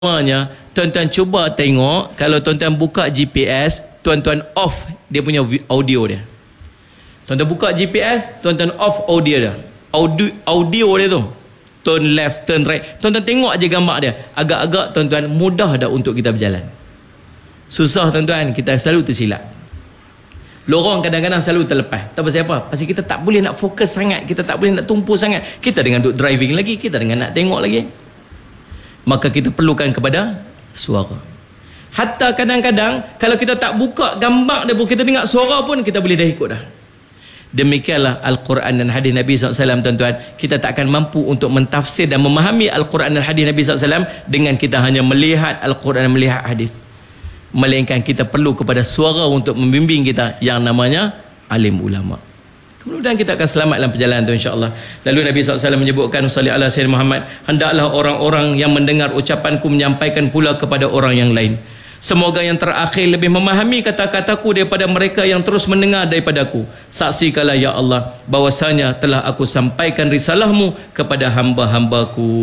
Semuanya, tuan-tuan cuba tengok, kalau tuan-tuan buka GPS, tuan-tuan off dia punya audio dia. Tuan-tuan buka GPS, tuan-tuan off audio dia. Audio dia tu. Turn left, turn right. Tuan-tuan tengok aja gambar dia. Agak-agak tuan-tuan mudah dah untuk kita berjalan. Susah tuan-tuan, kita selalu tersilap. Lorong kadang-kadang selalu terlepas. Tak pasal apa? Pasal kita tak boleh nak fokus sangat, kita tak boleh nak tumpu sangat. Kita dengan duk driving lagi, kita dengan nak tengok lagi. Maka kita perlukan kepada suara. Hatta kadang-kadang kalau kita tak buka gambar dia pun, kita dengar suara pun kita boleh dah ikut dah. Demikianlah Al-Quran dan hadis Nabi SAW, tuan-tuan. Kita tak akan mampu untuk mentafsir dan memahami Al-Quran dan hadis Nabi SAW dengan kita hanya melihat Al-Quran dan melihat hadis. Melainkan kita perlu kepada suara untuk membimbing kita yang namanya alim ulama. Kemudian kita akan selamat dalam perjalanan itu, insya-Allah. Lalu Nabi SAW menyebutkan, salli ala sayyidina Muhammad, hendaklah orang-orang yang mendengar ucapanku menyampaikan pula kepada orang yang lain. Semoga yang terakhir lebih memahami kata-kataku daripada mereka yang terus mendengar daripadaku. Saksikanlah ya Allah bahwasanya telah aku sampaikan risalahmu kepada hamba-hambaku.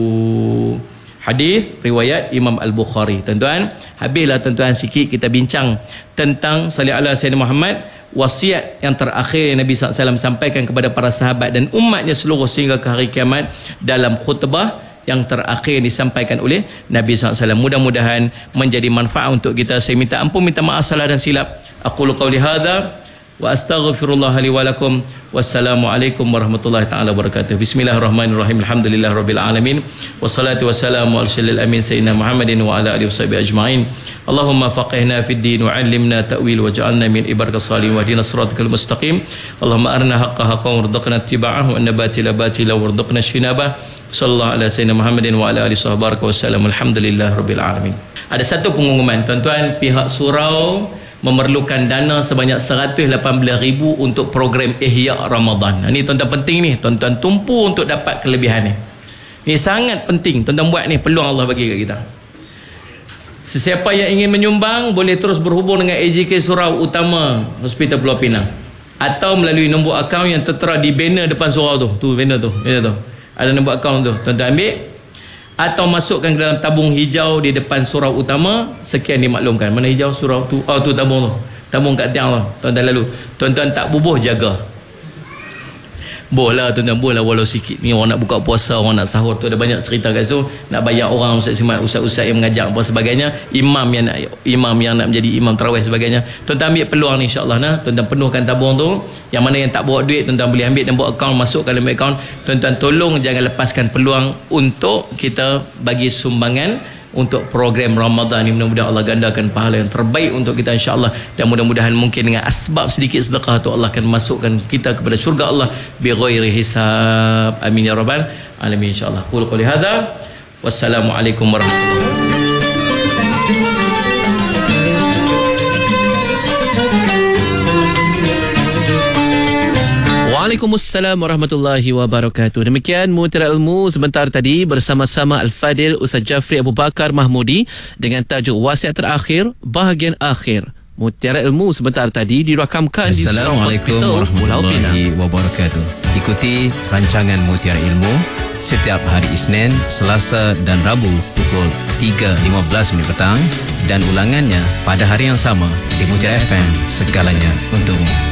Hadis riwayat Imam Al-Bukhari. Tuan-tuan, habislah tuan-tuan sikit kita bincang tentang salli ala sayyidina Muhammad, wasiat yang terakhir yang Nabi SAW sampaikan kepada para sahabat dan umatnya seluruh sehingga ke hari kiamat dalam khutbah yang terakhir yang disampaikan oleh Nabi SAW. Mudah-mudahan menjadi manfaat untuk kita. Saya minta ampun, minta maaf salah dan silap. Aqulu qawli hadza wa astaghfirullah li wa lakum. Wassalamualaikum warahmatullahi taala wabarakatuh. Bismillahirrahmanirrahim. Alhamdulillahirabbil alamin. Wassalatu wassalamu ala syaril amin sayyidina Muhammadin wa ala alihi washabihi ajmain. Allahumma faqihna fid din wa 'allimna ta'wil waj'alna min ibadikas salihin wahdina siratal mustaqim. Allahumma arina haqqan haqqan warzuqna ittiba'ahu wa batila batila warzuqna ijtinabah. Sallallahu ala sayyidina Muhammadin wa ala alihi washabihi wasallam. Alhamdulillahirabbil alamin. Ada satu pengumuman, tuan-tuan, pihak surau memerlukan dana sebanyak 118,000 untuk program Ihya Ramadan. Ini tuan-tuan penting ni, tuan-tuan tumpu untuk dapat kelebihan ni. Ini sangat penting, tuan-tuan buat ni, peluang Allah bagi kat kita. Sesiapa yang ingin menyumbang boleh terus berhubung dengan AJK Surau Utama Hospital Pulau Pinang atau melalui nombor akaun yang tertera di banner depan surau tu. Tu banner tu, ada nombor akaun tu, tuan-tuan ambil atau masukkan ke dalam tabung hijau di depan surau utama. Sekian dimaklumkan. Mana hijau surau tu? Oh, tu tabung tu. Tabung kat tiang tu. Tuan-tuan lalu. Tuan-tuan tak bubuh, jaga. Boleh lah tuan-tuan, boleh lah walau sikit. Ni orang nak buka puasa, orang nak sahur tu ada banyak cerita kat situ. Nak bayar orang ustaz-ustaz yang mengajar apa sebagainya. Imam yang nak menjadi imam tarawih sebagainya. Tuan-tuan ambil peluang ni, insya-Allah nah. Tuan-tuan penuhkan tabung tu. Yang mana yang tak bawa duit, tuan-tuan boleh ambil nombor akaun, masukkan dalam akaun. Tuan-tuan tolong jangan lepaskan peluang untuk kita bagi sumbangan untuk program Ramadan ini. Mudah-mudahan Allah gandakan pahala yang terbaik untuk kita, insya-Allah, dan mudah-mudahan mungkin dengan asbab sedikit sedekah tu Allah akan masukkan kita kepada syurga Allah bi ghairi hisab. Amin ya rabbal alamin, insya-Allah. Qul qouli hadza. Wassalamualaikum warahmatullahi wabarakatuh. Waalaikumsalam warahmatullahi wabarakatuh. Demikian Mutiara Ilmu sebentar tadi bersama-sama Al-Fadil Ustaz Jafri Abu Bakar Mahmudi dengan tajuk wasiat terakhir bahagian akhir. Mutiara Ilmu sebentar tadi dirakamkan di Assalamualaikum warahmatullahi wabarakatuh. Ikuti rancangan Mutiara Ilmu setiap hari Isnin, Selasa dan Rabu pukul 3.15 petang dan ulangannya pada hari yang sama di Mutiara FM. Segalanya untukmu.